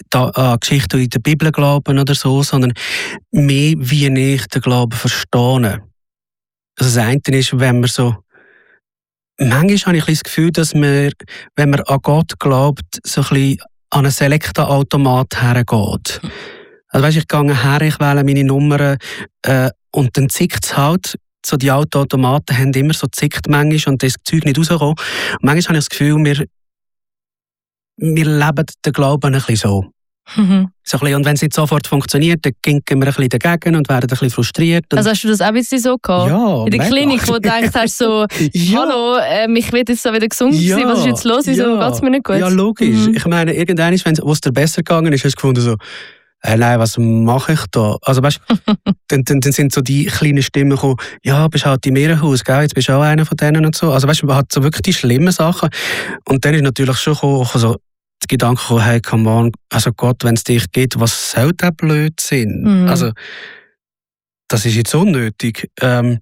an Geschichten in der Bibel glauben oder so, sondern mehr, wie ich den Glauben verstehe. Also das eine ist, wenn man so... Manchmal habe ich das Gefühl, dass man, wenn man an Gott glaubt, so ein bisschen an einen Selekta-Automat hergeht. Also weißt, ich gehe her, ich wähle meine Nummern und dann zickt es halt. So die Automaten haben immer so zickt manchmal und das Zeug nicht rauskommen. Manchmal habe ich das Gefühl, wir leben den Glauben ein bisschen so. So ein bisschen, und wenn es nicht sofort funktioniert, dann ginken wir ein bisschen dagegen und werden ein bisschen frustriert. Also hast du das auch ein bisschen so gehabt? Ja, in der Klinik, wo du denkst, hast so, hallo, ich will jetzt so wieder gesund sein, was ist jetzt los, wieso geht es mir nicht gut? Ja, logisch. Ich meine, irgendwann, wo es dir besser gegangen ist, hast du gefunden so, nein, was mache ich da? Also weißt, dann sind so die kleinen Stimmen gekommen, ja, bist halt im Irrenhaus, gell? Jetzt bist du auch einer von denen und so. Also weißt, man hat so wirklich die schlimmen Sachen. Und dann ist natürlich schon so der Gedanke gekommen, hey, come on, also Gott, wenn es dich gibt, was soll der Blödsinn? Also, das ist jetzt unnötig.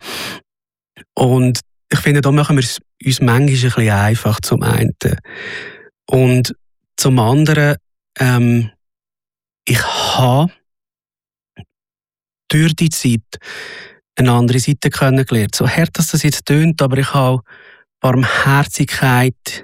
Und ich finde, da machen wir es uns manchmal ein bisschen einfach, zum einen. Und zum anderen, ich habe durch die Zeit eine andere Seite kennengelernt. So hart, dass das jetzt tönt, aber ich habe Barmherzigkeit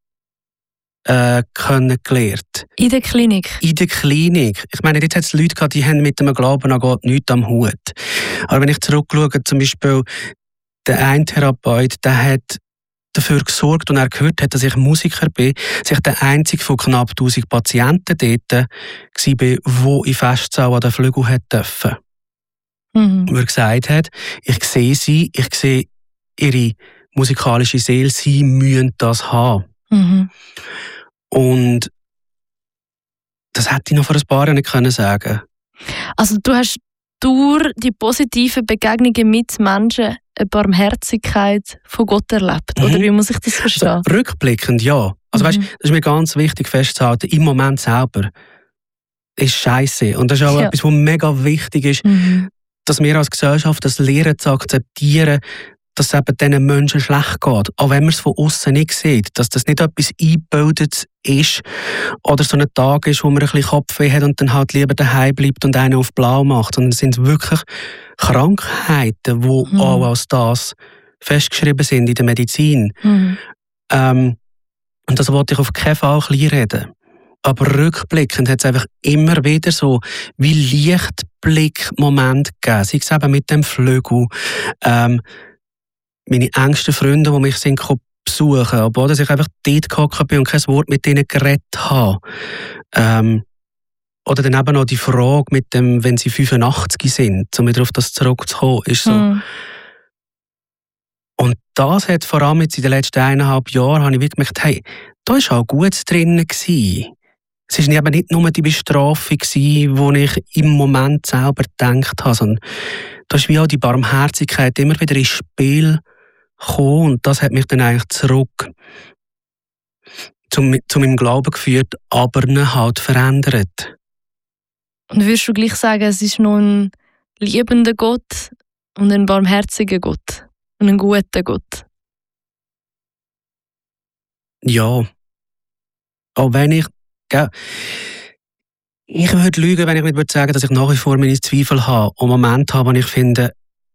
kennengelernt. In der Klinik? In der Klinik. Ich meine, jetzt hat es Leute gehabt, die haben mit dem Glauben an Gott nichts am Hut. Aber wenn ich zurückschaue, zum Beispiel der eine Therapeut, der hat dafür gesorgt, und er gehört hat, dass ich Musiker bin, dass ich der einzige von knapp 1000 Patienten dort war, der in Festsaal an den Flügel hat dürfen. Wo er gesagt hat, ich sehe sie, ich sehe ihre musikalische Seele, sie müssen das haben. Und das hätte ich noch vor ein paar Jahren nicht sagen können. Also du hast durch die positiven Begegnungen mit Menschen eine Barmherzigkeit von Gott erlebt? Oder wie muss ich das verstehen? Also, rückblickend, ja. Also weißt, das ist mir ganz wichtig festzuhalten, im Moment selber ist Scheiße. Und das ist auch etwas, was mega wichtig ist, dass wir als Gesellschaft das lernen zu akzeptieren, dass es eben diesen Menschen schlecht geht. Auch wenn man es von außen nicht sieht. Dass das nicht etwas eingebildet ist oder so ein Tag ist, wo man ein bisschen Kopfweh hat und dann halt lieber daheim bleibt und einen auf blau macht. Sondern es sind wirklich Krankheiten, die auch als das festgeschrieben sind in der Medizin. Und das wollte ich auf keinen Fall kleinreden. Aber rückblickend hat es einfach immer wieder so wie Lichtblick-Momente gegeben. Sei es eben mit dem Flügel. Meine engsten Freunde, die mich sind besuchen, obwohl ich einfach dort gehockt bin und kein Wort mit ihnen geredet habe. Oder dann eben noch die Frage mit dem, wenn sie 85 sind, um wieder auf das zurückzukommen, ist so. Und das hat vor allem jetzt in den letzten 1,5 Jahren, habe ich wirklich gemerkt, hey, da war auch Gutes drin gewesen. Es war eben nicht nur die Bestrafung, die ich im Moment selber gedacht habe, sondern da ist wie auch die Barmherzigkeit immer wieder ins Spiel gekommen. Und das hat mich dann eigentlich zurück zu meinem Glauben geführt, aber ihn halt verändert. Und würdest du gleich sagen, es ist noch ein liebender Gott und ein barmherziger Gott und ein guter Gott? Ja. Auch wenn ich würde lügen, wenn ich nicht sagen würde, dass ich nach wie vor meine Zweifel habe und Momente habe, wo ich finde,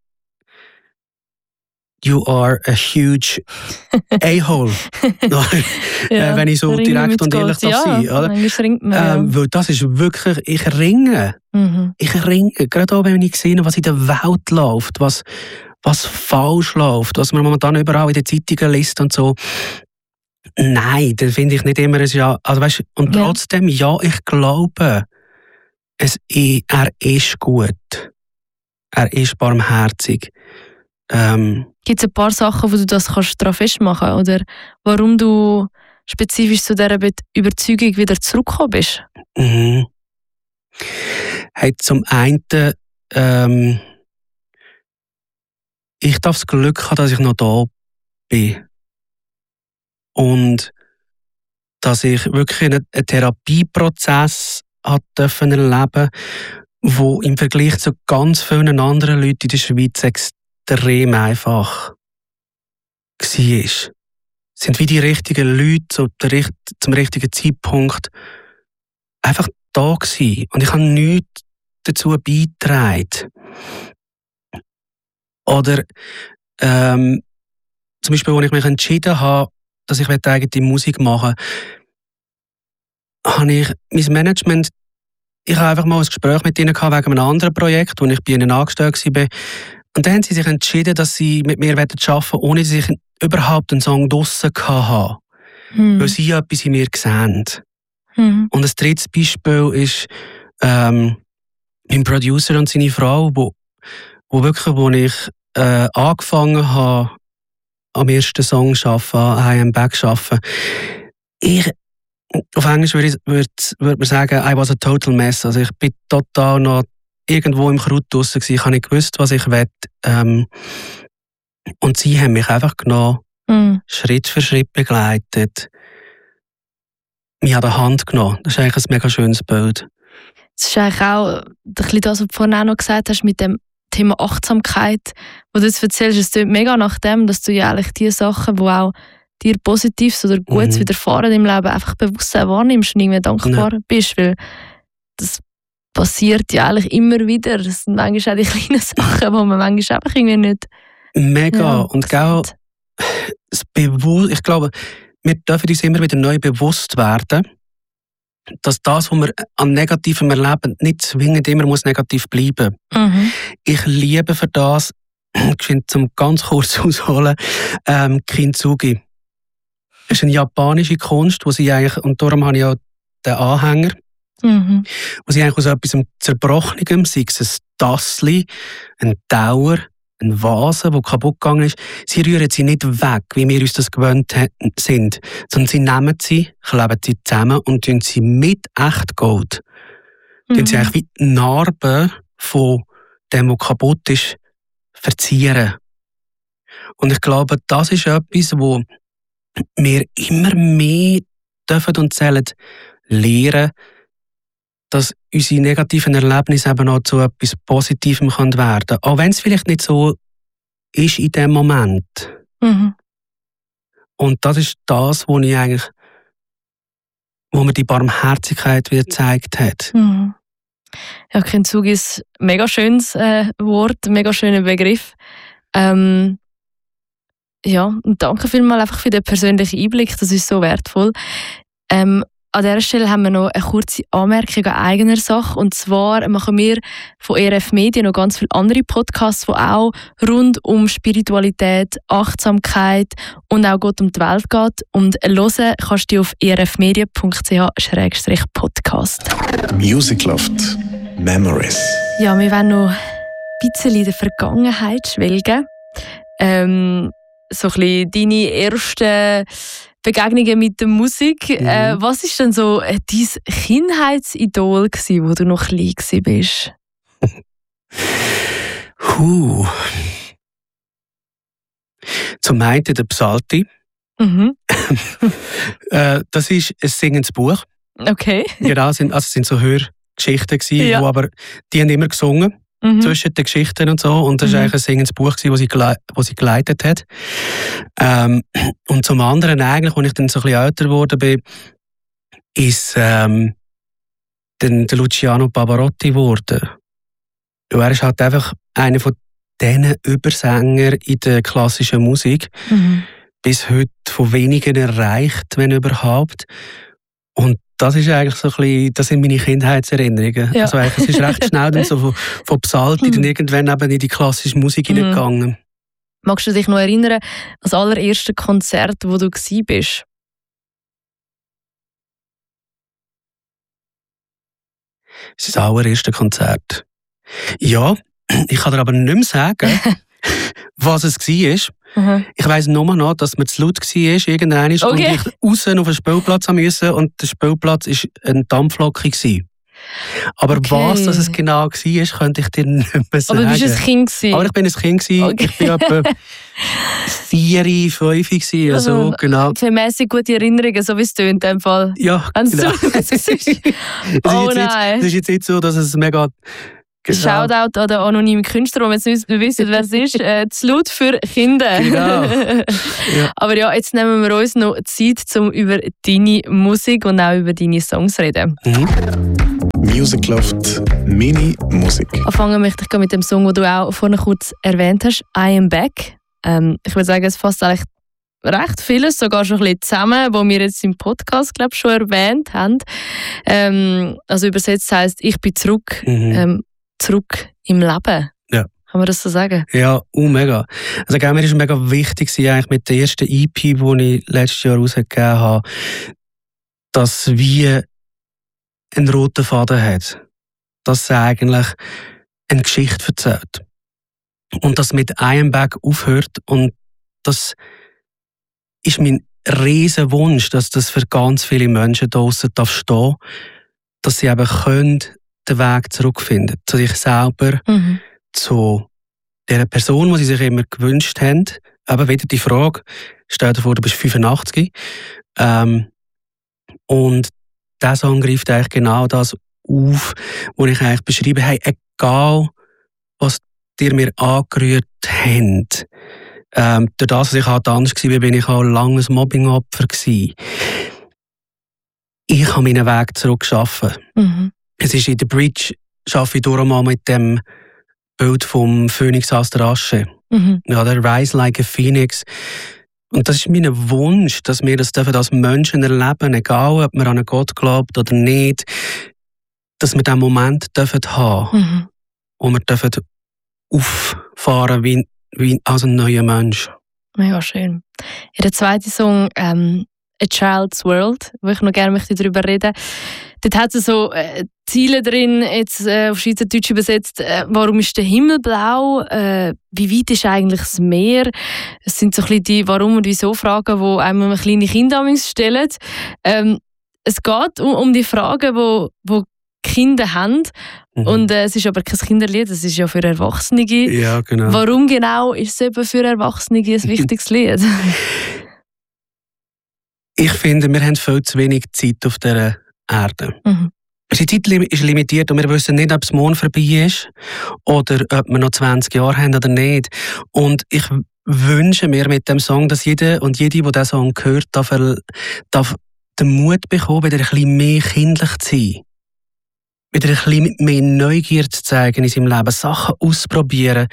you are a huge a-hole. Wenn ich so direkt und ehrlich darf sein. Weil das ist wirklich, ich ringe. Ich ringe. Gerade auch, wenn ich sehe, was in der Welt läuft, was falsch läuft, was man momentan überall in den Zeitungen liest und so. Nein, das finde ich nicht immer ein Ja. Also, weißt, und trotzdem, ja, ich glaube, er ist gut. Er ist barmherzig. Gibt es ein paar Sachen, wo du das daran festmachen kannst? Oder warum du spezifisch zu dieser Überzeugung wieder zurückgekommen bist? Hey, zum einen, ich darf das Glück haben, dass ich noch da bin. Und dass ich wirklich einen Therapieprozess erleben durfte, der im Vergleich zu ganz vielen anderen Leuten in der Schweiz extrem einfach war. Es sind wie die richtigen Leute zum richtigen Zeitpunkt einfach da gewesen und ich habe nichts dazu beigetragen. Oder zum Beispiel, als ich mich entschieden habe, dass ich eigene Musik machen will, habe ich mein Management, ich habe einfach mal ein Gespräch mit ihnen gehabt wegen einem anderen Projekt, wo ich bei ihnen angestellt war. Und dann haben sie sich entschieden, dass sie mit mir arbeiten wollen, ohne dass ich überhaupt einen Song draussen hatte. Weil sie etwas in mir sehen. Und ein drittes Beispiel ist mein Producer und seine Frau, wo ich angefangen habe, am ersten Song zu arbeiten, an I Am Back zu arbeiten. Auf Englisch würde man sagen, I was a total mess. Also ich bin total noch irgendwo im Kraut draussen gewesen. Ich habe nicht gewusst, was ich will. Und sie haben mich einfach genommen, Schritt für Schritt begleitet, mich an der Hand genommen. Das ist eigentlich ein mega schönes Bild. Das ist eigentlich auch das, was du vorhin auch noch gesagt hast, mit dem Thema Achtsamkeit, wo du jetzt erzählst, es klingt mega nach dem, dass du ja eigentlich die Sachen, die auch dir Positives oder Gutes widerfahren im Leben, einfach bewusst wahrnimmst und irgendwie dankbar bist, weil das passiert ja eigentlich immer wieder. Das sind manchmal auch die kleinen Sachen, die man manchmal einfach irgendwie nicht... Mega. Und auch ich glaube, wir dürfen uns immer wieder neu bewusst werden, dass das, was wir an Negativem erleben, nicht zwingend immer muss negativ bleiben muss. Ich liebe für das, ich finde, zum ganz kurz ausholen, Kintsugi. Das ist eine japanische Kunst, wo sie eigentlich, und darum habe ich auch den Anhänger, wo sie eigentlich aus etwas Zerbrochenem, sei es ein Tassli, ein Dauer, eine Vase, die kaputt gegangen ist, sie rühren sie nicht weg, wie wir uns das gewöhnt sind, sondern sie nehmen sie, kleben sie zusammen und tun sie mit Echtgold. Tun sie eigentlich wie die Narben von dem, was kaputt ist, verzieren. Und ich glaube, das ist etwas, wo wir immer mehr dürfen und sollen lernen, dass unsere negativen Erlebnisse eben auch zu etwas Positivem werden können. Auch wenn es vielleicht nicht so ist in dem Moment. Und das ist das, wo mir die Barmherzigkeit wieder gezeigt hat. Ja, Kintsugi ist ein mega schönes Wort, ein mega schöner Begriff. Ja, und danke vielmals einfach für den persönlichen Einblick, das ist so wertvoll. An dieser Stelle haben wir noch eine kurze Anmerkung an eigener Sache. Und zwar machen wir von ERF Media noch ganz viele andere Podcasts, die auch rund um Spiritualität, Achtsamkeit und auch Gott um die Welt geht. Und hören kannst du auf erfmedia.ch/podcast. Music Loft Memories. Ja, wir wollen noch ein bisschen in der Vergangenheit schwelgen. So ein bisschen deine ersten Begegnungen mit der Musik. Was war denn so dein Kindheitsidol, wo du noch klein warst? Zum einen der Psalti. Das ist ein singendes Buch. Okay. Genau, es sind so Hörgeschichten gewesen, wo aber die haben immer gesungen. Zwischen den Geschichten und so. Und das war eigentlich ein singendes Buch, das sie geleitet hat. Und zum anderen eigentlich, als ich dann so ein bisschen älter geworden bin, ist dann der Luciano Pavarotti geworden. Und er ist halt einfach einer von diesen Übersänger in der klassischen Musik. Bis heute von wenigen erreicht, wenn überhaupt. Und das ist eigentlich so ein bisschen, das sind meine Kindheitserinnerungen. Ja. Also es ist recht schnell dann so von Psalti dann irgendwann eben in die klassische Musik hineingegangen. Magst du dich noch erinnern, an das allererste Konzert, wo du gsi bist? Das allererste Konzert. Ja, ich kann dir aber nicht mehr sagen, was es war. Ich weiss nur noch, dass man zu laut war, irgendwann und ich raus auf den Spielplatz musste und der Spielplatz war eine Dampflocke. Aber was das es genau war, könnte ich dir nicht mehr sagen. Aber du warst ein Kind. Aber ich war ein Kind. Okay. Ich war etwa 4, 5 also genau. Mäßig gute Erinnerungen, so wie es tönt in dem Fall. Ja, genau. Das ist jetzt nicht so, dass es mega... Genau. Shoutout an den anonymen Künstler, wo wir jetzt nicht wissen, wer es ist. Zu laut für Kinder. Genau. Ja. Aber ja, jetzt nehmen wir uns noch Zeit, um über deine Musik und auch über deine Songs zu reden. Music Loft Mini-Musik. Anfangen möchte ich mit dem Song, den du auch vorhin kurz erwähnt hast, I Am Back. Ich würde sagen, es fasst eigentlich recht vieles, sogar schon ein bisschen zusammen, was wir jetzt im Podcast, glaube ich, schon erwähnt haben. Also übersetzt heisst, ich bin zurück, zurück im Leben. Ja. Kann man das so sagen? Ja, mega. Also mir ist mega wichtig, eigentlich mit der ersten EP, die ich letztes Jahr rausgegeben habe, dass es wie einen roten Faden hat. Dass es eigentlich eine Geschichte erzählt. Und dass mit I Am Back aufhört. Und das ist mein riesen Wunsch, dass das für ganz viele Menschen draussen stehen darf, dass sie eben können den Weg zurückfinden zu sich selber, zu der Person, die sie sich immer gewünscht haben. Aber wieder die Frage, stell dir vor, du bist 85. Und dieser Song greift eigentlich genau das auf, was ich eigentlich beschreibe. Hey, egal, was dir mir angerührt habt, durch das, dass ich halt anders war, bin ich auch lange ein Mobbing-Opfer gewesen. Ich habe meinen Weg zurückgeschaffen. Es ist in der Bridge, arbeite ich durch mal mit dem Bild vom Phönix aus der Asche. Ja, der Rise like a Phoenix. Und das ist mein Wunsch, dass wir das als Menschen erleben, egal ob man an einen Gott glaubt oder nicht, dass wir diesen Moment haben dürfen. Und wir dürfen auffahren wie als ein neuer Mensch. Mega schön. Ja, der zweite Song, A Child's World, wo ich noch gerne darüber reden möchte. Dort hat es so Ziele drin, jetzt auf Schweizerdeutsch übersetzt. Warum ist der Himmel blau? Wie weit ist eigentlich das Meer? Es sind so ein bisschen die Warum- und Wieso-Fragen, die einem kleine Kinder stellen. Es geht um die Fragen, die Kinder haben. Und es ist aber kein Kinderlied, es ist ja für Erwachsene. Ja, genau. Warum genau ist es eben für Erwachsene ein wichtiges Lied? Ich finde, wir haben viel zu wenig Zeit auf dieser Erde. Die Zeit ist limitiert und wir wissen nicht, ob das Mond vorbei ist oder ob wir noch 20 Jahre haben oder nicht. Und ich wünsche mir mit dem Song, dass jeder und jede, der diesen Song hört, darf den Mut bekommen, wieder ein bisschen mehr kindlich zu sein. Wieder ein bisschen mehr Neugier zu zeigen in seinem Leben, Sachen ausprobieren.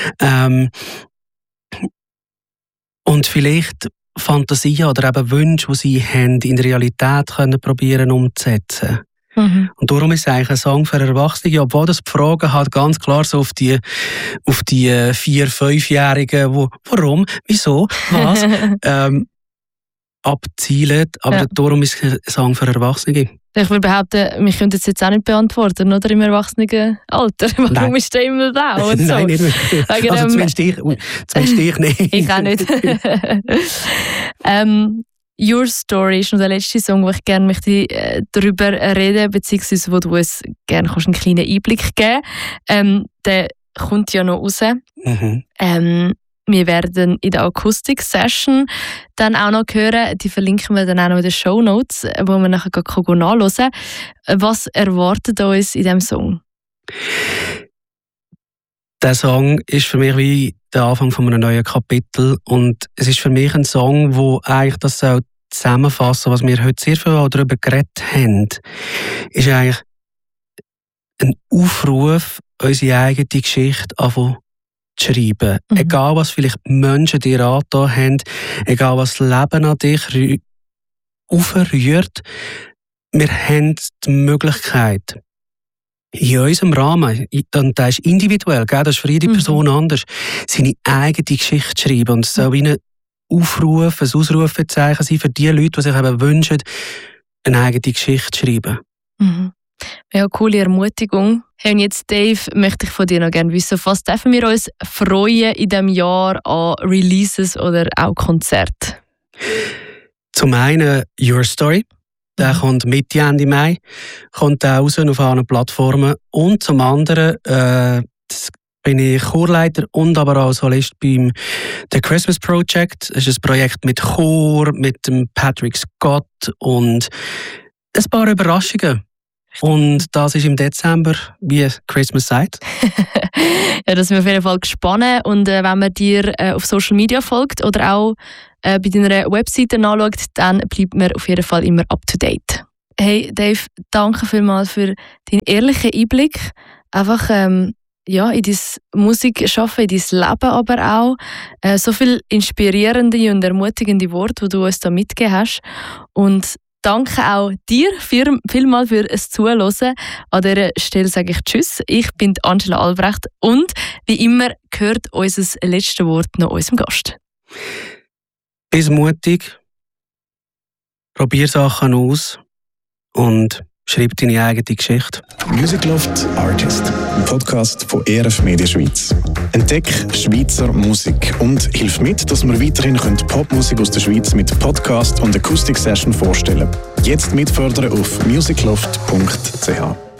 Und vielleicht Fantasien oder eben Wünsche, die sie haben, in der Realität können probieren umzusetzen. Und darum ist es eigentlich ein Song für Erwachsene, obwohl das die Fragen halt ganz klar so auf die 4-, 5-Jährigen, warum, wieso, was, abzielt. Aber darum ist es ein Song für Erwachsene. Ich würde behaupten, wir können das jetzt auch nicht beantworten, oder im Erwachsenenalter. Warum ist der Himmel blau? Und so. Nein, nicht wirklich. Also zumindest ich nicht. Ich auch nicht. Your Story ist noch der letzte Song, wo ich gerne darüber reden möchte, beziehungsweise wo du uns gerne einen kleinen Einblick geben kannst. Der kommt ja noch raus. Wir werden in der Akustik-Session dann auch noch hören. Die verlinken wir dann auch noch in den Shownotes, wo man nachher nachhören kann. Was erwartet uns in diesem Song? Der Song ist für mich wie der Anfang von einem neuen Kapitel. Und es ist für mich ein Song, wo eigentlich das soll zusammenfassen, was wir heute sehr viel darüber geredet haben, ist eigentlich ein Aufruf, unsere eigene Geschichte anfangen zu schreiben. Egal, was vielleicht Menschen dir angetan haben, egal, was das Leben an dich aufrührt, wir haben die Möglichkeit, in unserem Rahmen, und das ist individuell, das ist für jede Person anders, seine eigene Geschichte zu schreiben. Und es soll wie ein Aufruf, ein Ausrufezeichen sein für die Leute, die sich eben wünschen, eine eigene Geschichte zu schreiben. Ja, coole Ermutigung. Hey, und jetzt, Dave, möchte ich von dir noch gerne wissen, was dürfen wir uns freuen in diesem Jahr an Releases oder auch Konzerten? Zum einen Your Story. Der kommt Mitte, Ende Mai, kommt auch raus auf allen Plattformen. Und zum anderen bin ich Chorleiter und aber auch Solist beim The Christmas Project. Es ist ein Projekt mit Chor, mit dem Patrick Scott und ein paar Überraschungen. Und das ist im Dezember, wie Christmas sagt. Ja, das sind wir auf jeden Fall gespannt. Und wenn man dir auf Social Media folgt oder auch bei deiner Webseite nachschaut, dann bleibt man auf jeden Fall immer up to date. Hey Dave, danke vielmals für deinen ehrlichen Einblick. Einfach in dein Musikschaffen, in dein Leben aber auch. So viele inspirierende und ermutigende Worte, die du uns da mitgegeben hast. Und danke auch dir vielmals für das Zuhören. An dieser Stelle sage ich Tschüss. Ich bin Angela Albrecht und wie immer gehört unser letztes Wort noch unserem Gast. Bist mutig, probier Sachen aus und schreib deine eigene Geschichte. Music Loft Artist, ein Podcast von ERF Media Schweiz. Entdeck Schweizer Musik und hilf mit, dass wir weiterhin Popmusik aus der Schweiz mit Podcast und Akustik-Session vorstellen. Jetzt mitfördern auf musicloft.ch.